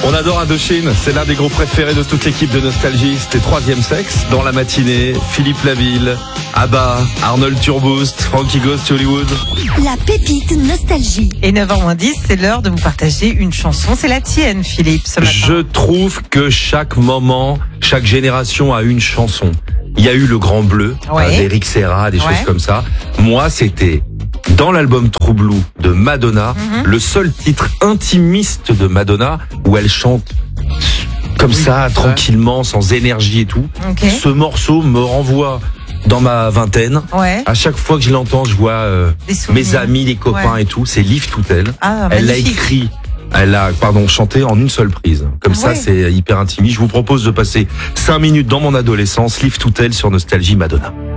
On adore Indochine, c'est l'un des groupes préférés de toute l'équipe de Nostalgie. C'était Troisième Sexe dans la matinée. Philippe Laville, ABBA, Arnold Turboost, Frankie Goes to Hollywood. La pépite Nostalgie. Et 9h10, c'est l'heure de vous partager une chanson. C'est la tienne, Philippe, ce matin. Je trouve que chaque moment, chaque génération a une chanson. Il y a eu Le Grand Bleu, d'Eric Serra, des choses comme ça. Moi, c'était dans l'album True Blue de Madonna, le seul titre intimiste de Madonna où elle chante comme ça, tranquillement, sans énergie et tout. Okay. Ce morceau me renvoie dans ma vingtaine. À chaque fois que je l'entends, je vois mes amis, les copains et tout. C'est Live to Tell. Elle l'a écrit. Elle a, chanté en une seule prise. Comme ça, c'est hyper intimiste. Je vous propose de passer 5 minutes dans mon adolescence. Live to Tell sur Nostalgie, Madonna.